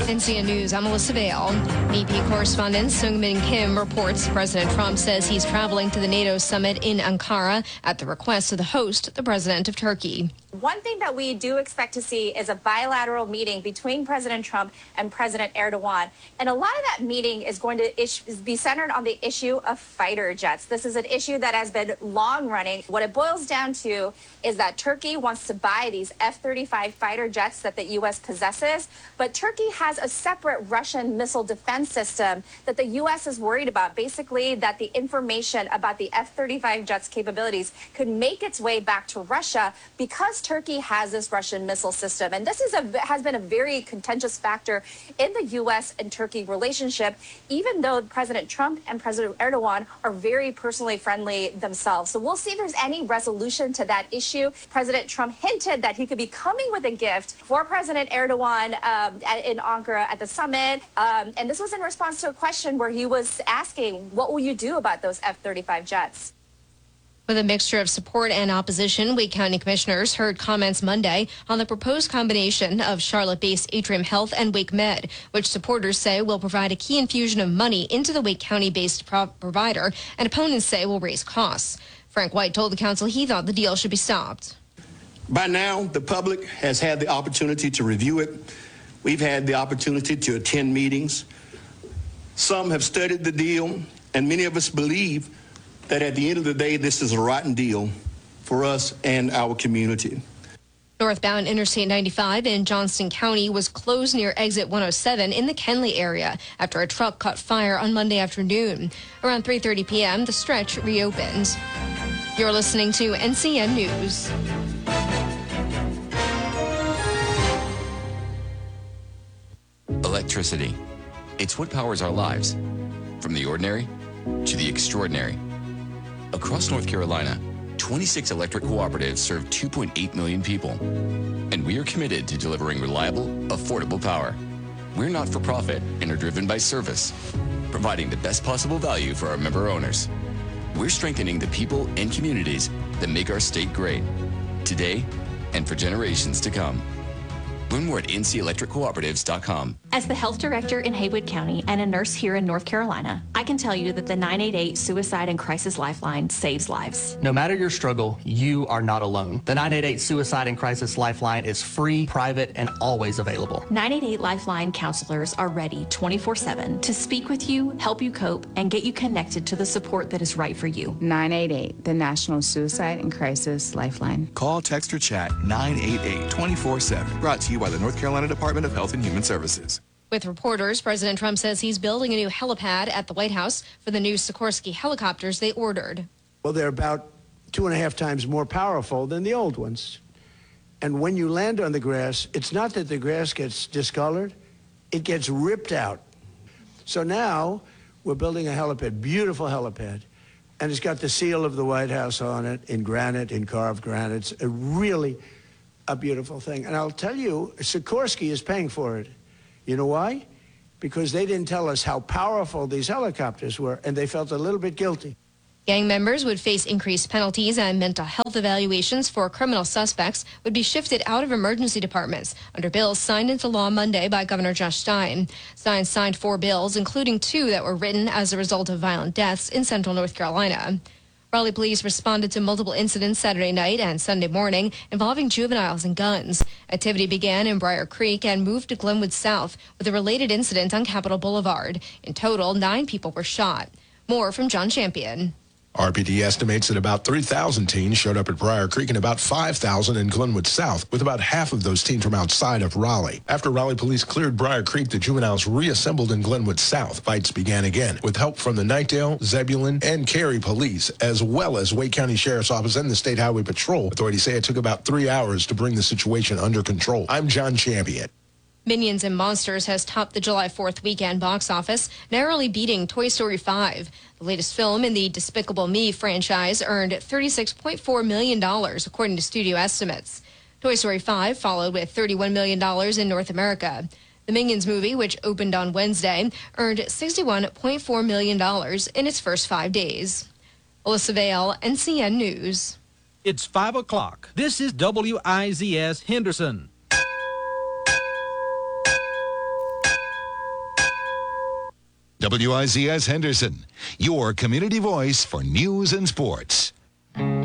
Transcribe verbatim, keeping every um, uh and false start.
N C N News, I'm Melissa Vale. A P correspondent Sungmin Kim reports President Trump says he's traveling to the NATO summit in Ankara at the request of the host, the president of Turkey. One thing that we do expect to see is a bilateral meeting between President Trump and President Erdogan. And a lot of that meeting is going to ish- be centered on the issue of fighter jets. This is an issue that has been long running. What it boils down to is that Turkey wants to buy these F thirty-five fighter jets that the U S possesses, but Turkey has a separate Russian missile defense system that the U S is worried about. Basically, that the information about the F thirty-five jets capabilities could make its way back to Russia because Turkey has this Russian missile system. And this is a, has been a very contentious factor in the U S and Turkey relationship, even though President Trump and President Erdogan are very personally friendly themselves. So we'll see if there's any resolution to that issue. President Trump hinted that he could be coming with a gift for President Erdogan um, at, in Ankara at the summit. Um, and this was in response to a question where he was asking, what will you do about those F thirty-five jets? With a mixture of support and opposition, Wake County commissioners heard comments Monday on the proposed combination of Charlotte-based Atrium Health and Wake Med, which supporters say will provide a key infusion of money into the Wake County-based pro- provider, and opponents say will raise costs. Frank White told the council he thought the deal should be stopped. By now, the public has had the opportunity to review it. We've had the opportunity to attend meetings. Some have studied the deal, and many of us believe that at the end of the day, this is a rotten deal for us and our community. Northbound Interstate ninety-five in Johnston County was closed near exit one oh seven in the Kenly area after a truck caught fire on Monday afternoon. Around three thirty p.m., the stretch reopened. You're listening to N C N News. Electricity. It's what powers our lives, from the ordinary to the extraordinary. Across North Carolina, twenty-six electric cooperatives serve two point eight million people. And we are committed to delivering reliable, affordable power. We're not for profit and are driven by service, providing the best possible value for our member owners. We're strengthening the people and communities that make our state great, today and for generations to come. Learn more at N C electric cooperatives dot com. As the health director in Haywood County and a nurse here in North Carolina, I can tell you that the nine eight eight Suicide and Crisis Lifeline saves lives. No matter your struggle, you are not alone. The nine eight eight Suicide and Crisis Lifeline is free, private, and always available. nine eight eight Lifeline counselors are ready twenty-four seven to speak with you, help you cope, and get you connected to the support that is right for you. nine eight eight, the National Suicide and Crisis Lifeline. Call, text, or chat nine eight eight, twenty-four seven. Brought to you by the North Carolina Department of Health and Human Services. With reporters, President Trump says he's building a new helipad at the White House for the new Sikorsky helicopters they ordered. Well, they're about two and a half times more powerful than the old ones. And when you land on the grass, it's not that the grass gets discolored, it gets ripped out. So now we're building a helipad, beautiful helipad, and it's got the seal of the White House on it in granite, in carved granite. It's a really a beautiful thing. And I'll tell you, Sikorsky is paying for it. You know why? Because they didn't tell us how powerful these helicopters were, and they felt a little bit guilty. Gang members would face increased penalties, and mental health evaluations for criminal suspects would be shifted out of emergency departments under bills signed into law Monday by Governor Josh Stein. Stein signed four bills, including two that were written as a result of violent deaths in central North Carolina. Raleigh police responded to multiple incidents Saturday night and Sunday morning involving juveniles and guns. Activity began in Briar Creek and moved to Glenwood South with a related incident on Capitol Boulevard. In total, nine people were shot. More from John Champion. R P D estimates that about three thousand teens showed up at Briar Creek and about five thousand in Glenwood South, with about half of those teens from outside of Raleigh. After Raleigh police cleared Briar Creek, the juveniles reassembled in Glenwood South. Fights began again, with help from the Knightdale, Zebulon, and Cary police, as well as Wake County Sheriff's Office and the State Highway Patrol. Authorities say it took about three hours to bring the situation under control. I'm John Champion. Minions and Monsters has topped the July fourth weekend box office, narrowly beating Toy Story five. The latest film in the Despicable Me franchise earned thirty-six point four million dollars, according to studio estimates. Toy Story five followed with thirty-one million dollars in North America. The Minions movie, which opened on Wednesday, earned sixty-one point four million dollars in its first five days. Alyssa Vale, N C N News. It's five o'clock. This is W I Z S Henderson. W I Z S Henderson, your community voice for news and sports.